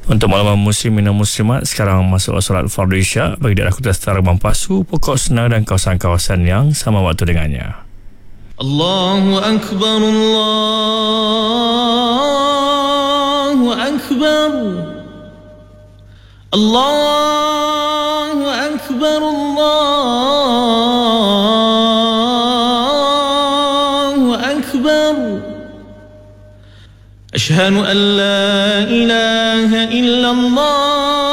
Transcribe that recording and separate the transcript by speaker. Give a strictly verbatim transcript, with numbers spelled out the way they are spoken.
Speaker 1: Untuk makluman muslimin dan muslimat, sekarang masuk solat fardu isyak bagi daerah Kuta Setara Mampasu, Pokok Senar dan kawasan-kawasan yang sama waktu dengannya.
Speaker 2: Allahu Akbar, Allahu Akbar, Allahu Akbar, Allahu Akbar. Ashhadu an la ilaha illallah